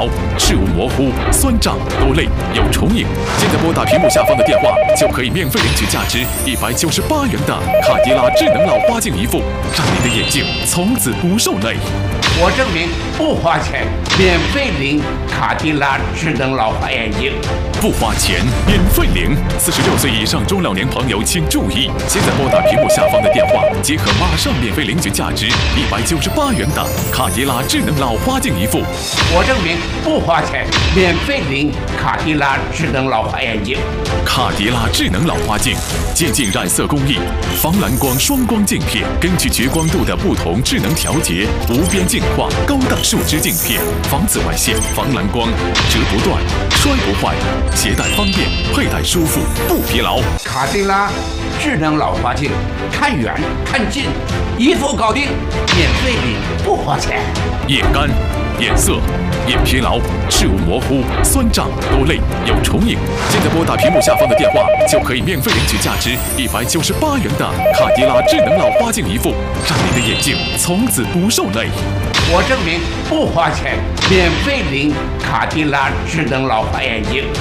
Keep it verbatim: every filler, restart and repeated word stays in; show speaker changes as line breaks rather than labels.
劳、视物模糊、酸胀、多泪、有重影。现在拨打屏幕下方的电话，就可以免费领取价值一百九十八元的卡迪拉智能老花镜一副，让你的眼睛从此不受累。
我证明不花钱，免费领卡迪拉智能老花眼镜。
不花钱，免费领。四十六岁以上中老年朋友请注意，现在拨打屏幕下方的电话，即可马上免费领取价值一百九十八元的卡迪拉智能老花镜一副。
我证明不花钱，免费领卡迪拉智能老花眼镜。
卡迪拉智能老花镜，接近染色工艺，防蓝光双光镜片，根据绝光度的不同智能调节，无边镜化高档树脂镜片，防紫外线、防蓝光，折不断，摔不坏，携带方便，佩戴舒服，不疲劳。
卡迪拉智能老花镜，看远看近，一副搞定，免费领，不花钱。
眼干、眼涩、眼疲劳、视物模糊、酸胀、多泪、有重影。现在拨打屏幕下方的电话，就可以免费领取价值一百九十八元的卡迪拉智能老花镜一副，让你的眼睛从此不受累。
我证明不花钱，免费领卡迪拉智能老花眼镜。